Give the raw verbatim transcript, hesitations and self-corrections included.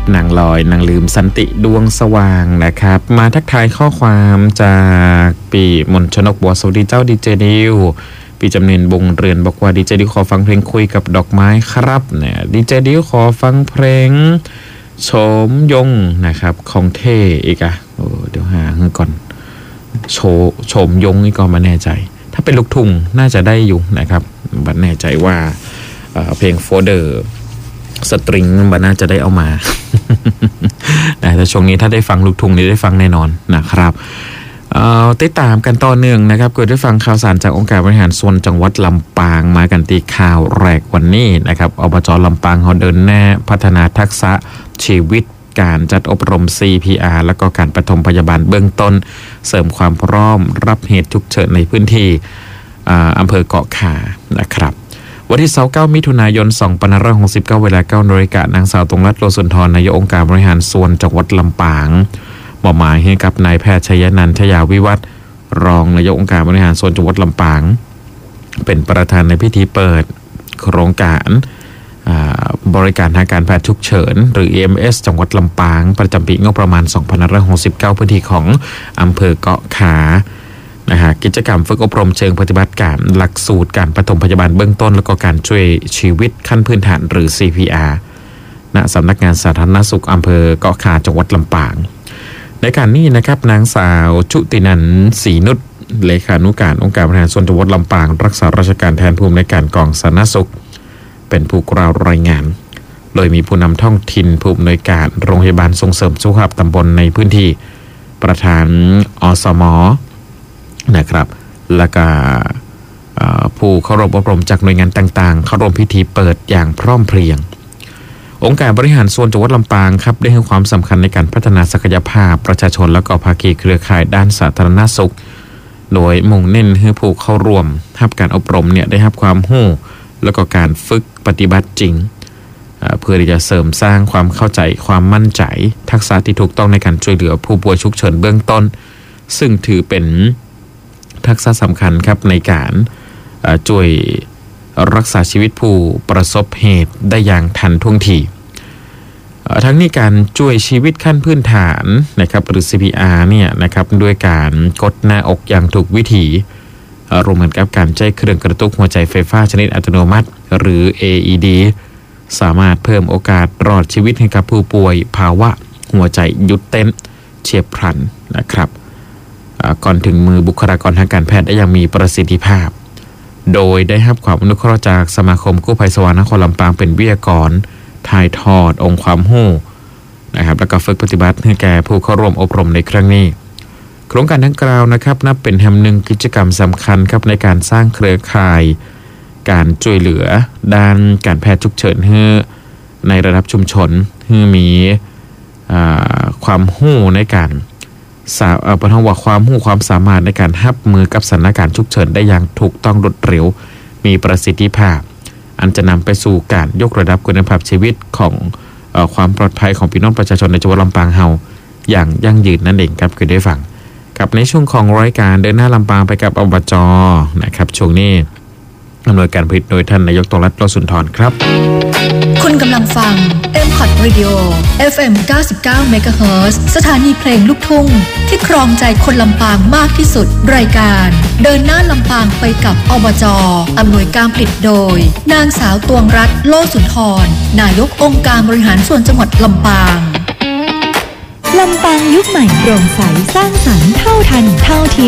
นางลอยนางลืมสันติดวงสว่างนะครับมาทักทายข้อความจากปีมนชนกบัวสวัสดีเจ้าดีเจดิวปีจำเนินบงเรือนบอกว่าดีเจดิวขอฟังเพลงคุยกับดอกไม้ครับเนี่ยดีเจดิวขอฟังเพลงโฉมยงนะครับของเท่อีกอะโอ้เดี๋ยวหาก่อนโฉโฉมยงนี่ก็มาแน่ใจถ้าเป็นลูกทุ่งน่าจะได้อยู่นะครับบัดแน่ใจว่าเพลงโฟเดอร์สตริงบัดน่าจะได้เอามา แต่ช่วงนี้ถ้าได้ฟังลูกทุ่งนี้ได้ฟังแน่นอนนะครับติดตามกันต่อเนื่องนะครับเกิดได้ฟังข่าวสารจากองค์การบริหารส่วนจังหวัดลำปางมากันตีข่าวแรกวันนี้นะครับอบจ.ลำปางเขาเดินหน้าพัฒนาทักษะชีวิตการจัดอบรม ซี พี อาร์ แล้วก็การปฐมพยาบาลเบื้องต้นเสริมความพร้อมรับเหตุฉุกเฉินในพื้นที่อำเภอเกาะขานะครับวันที่เก้ามิถุนายนสองพันห้าร้อยหกสิบเก้าเวลา เก้านาฬิกานางสาวตรงรัตน์โลสุนทรนายกองค์การบริหารส่วนจังหวัดลำปางมอบหมายให้กับนายแพทย์ชัยนันท์ ชยาวิวัฒน์รองนายกองค์การบริหารส่วนจังหวัดลำปางเป็นประธานในพิธีเปิดโครงการบริการทางการแพทย์ฉุกเฉินหรือ เอ เอ็ม เอส จังหวัดลำปางประจำปีงบประมาณสองพันห้าร้อยหกสิบเก้าพื้นที่ของอำเภอเกาะขานะฮะกิจกรรมฝึกอบรมเชิงปฏิบัติการหลักสูตรการปฐมพยาบาลเบื้องต้นและก็การช่วยชีวิตขั้นพื้นฐานหรือ ซี พี อาร์ ณ สำนักงานสาธารณสุขอำเภอเกาะขาจังหวัดลำปางในการนี้นะครับนางสาวชุตินันท์ศรีนุชเลขานุการองค์การบริหารส่วนจังหวัดลำปางรักษาราชการแทนผู้อำนวยการกองสาธารณสุขเป็นผู้กล่าวรายงานโดยมีผู้นำท้องถิ่นผู้อำนวยการโรงพยาบาลส่งเสริมสุขภาพตำบลในพื้นที่ประธานอสม.นะครับและก็ผู้เข้าร่วมอบรมจากหน่วยงานต่างๆเข้าร่วมพิธีเปิดอย่างพร้อมเพรียงองค์การบริหารส่วนจังหวัดลำปางครับได้ให้ความสำคัญในการพัฒนาศักยภาพประชาชนและก็ภาคีเครือข่ายด้านสาธารณสุขโดยมุ่งเน้นให้ผู้เข้าร่วมรับการอบรมเนี่ยได้รับความรู้แล้วก็การฝึกปฏิบัติจริงเพื่อที่จะเสริมสร้างความเข้าใจความมั่นใจทักษะที่ถูกต้องในการช่วยเหลือผู้ป่วยฉุกเฉินเบื้องต้นซึ่งถือเป็นทักษะสำคัญครับในการช่วยรักษาชีวิตผู้ประสบเหตุได้อย่างทันท่วงทีทั้งนี้การช่วยชีวิตขั้นพื้นฐานนะครับหรือ ซี พี อาร์ เนี่ยนะครับด้วยการกดหน้าอกอย่างถูกวิธีรวมกันกับการใช้เครื่องกระตุกหัวใจไฟฟ้าชนิดอัตโนมัติหรือ เอ อี ดี สามารถเพิ่มโอกาสรอดชีวิตให้กับผู้ป่วยภาวะหัวใจหยุดเต้นเฉียบพลันนะครับก่อนถึงมือบุคลากรทางการแพทย์ได้อย่างมีประสิทธิภาพโดยได้รับความอนุเคราะห์จากสมาคมกู้ภัยสว่างนครลำปางเป็นวิทยากรถ่ายทอดองค์ความรู้นะครับแล้วก็ฝึกปฏิบัติให้แก่ผู้เข้าร่วมอบรมในครั้งนี้โครงการดังกล่าวนะครับนับเป็นแห่งหนึ่งกิจกรรมสำคัญครับในการสร้างเครือข่ายการช่วยเหลือด้านการแพทย์ฉุกเฉินให้ในระดับชุมชนให้มีความรู้ในการสาวเอาประทว่าความรู้ความสามารถในการรับมือกับสถานการณ์ฉุกเฉินได้อย่างถูกต้องรวดเร็วมีประสิทธิภาพอันจะนำไปสู่การยกระดับคุณภาพชีวิตของเอ่อความปลอดภัยของพี่น้องประชาชนในจังหวัดลำปางเฮาอย่างยั่งยืนนั่นเองครับคือได้ฟังกับในช่วงของรายการเดินหน้าลำปางไปกับอบจ.นะครับช่วงนี้อำนวยการผลิตโดยท่านนายกตงรัตน์ โลสุนทรครับคุณกำลังฟัง เอ็ม พอด Radio เอฟ เอ็ม เก้าสิบเก้า เมกะเฮิรตซ์ สถานีเพลงลูกทุ่งที่ครองใจคนลำปางมากที่สุดรายการเดินหน้าลำปางไปกับอบจ.อำนวยการผลิตโดยนางสาวตวงรัตน์ โลสุนทรนายกองค์การบริหารส่วนจังหวัดลำปางลำปางยุคใหม่โปร่งใสสร้างสรรค์เท่าทันเท่าเทียม